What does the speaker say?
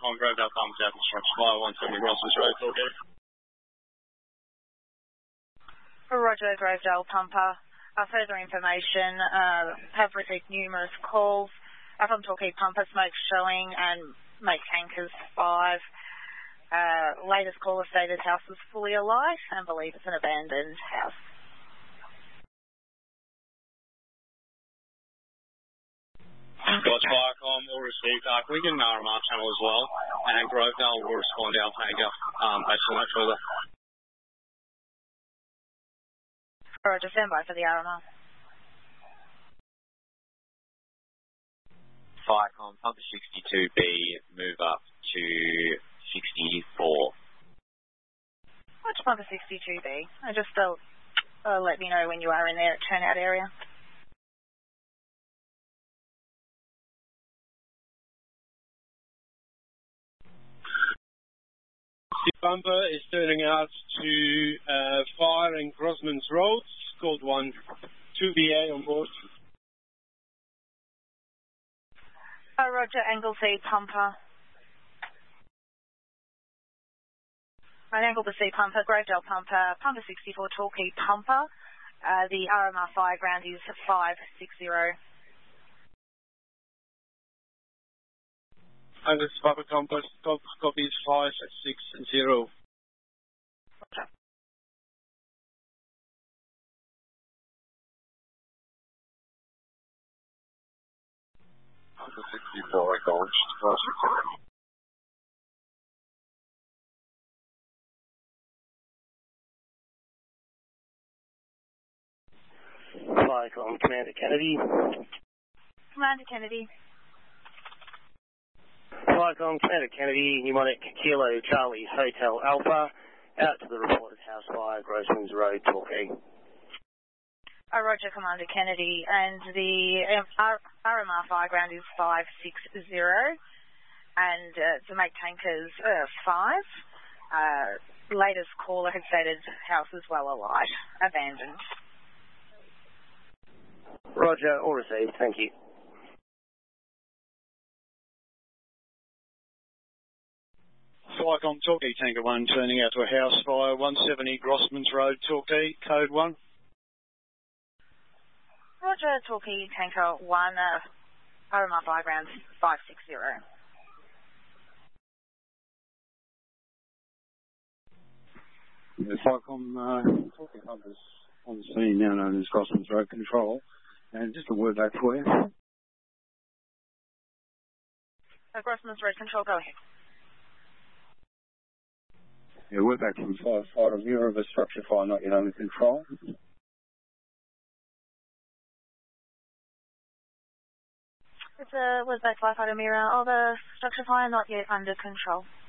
Viacom, Grovedale Palm South Construction Fire, 170 Ross's Road, Torquay. Roger, Grovedale Pumper. Further information, have received numerous calls from Torquay Pumper, smoke showing and make tankers 5. Latest caller stated house was fully alight and believe it's an abandoned house. Dodge Viacom will receive Wigan RMR channel as well, and Grovedale will respond to our tanker based on that further. Roger, stand by for the RMR. Viacom, pumper 62B, move up to 64. Roger, pumper 62B. Just let me know when you are in their turnout area. Bumper is turning out to fire in Grossman's Road, code 1, 2BA on board. Roger, Anglesey Pumper. Anglesey Pumper, Grovedale Pumper, Pumper 64, Torquay Pumper. The RMR fire ground is 560. Angus Papa Compass, copies 560. Roger. Pumper 64, acknowledged. Viacom, Commander Kennedy. Commander Kennedy. Viacom, Commander Kennedy, Mnemonic Kilo Charlie Hotel Alpha, out to the reported house fire, Grossman's Road, Torquay. Roger, Commander Kennedy, and the RMR fire ground is 560, and to make tankers 5. Latest caller had stated house is well alight, abandoned. Roger, all received, thank you. Viacom, Torquay Tanker 1, turning out to a house fire, 170 Grossman's Road, Torquay, code 1. Roger, Torquay Tanker 1, RMR fire ground 560. Viacom, Torquay Pumpers on the scene, now known as Grossman's Road Control. And just a word back for you. Grossman's Road Control, go ahead. Yeah, we're back from firefighter view of a structure fire not yet under control. It's a was back firefighter mirror of a structure fire not yet under control.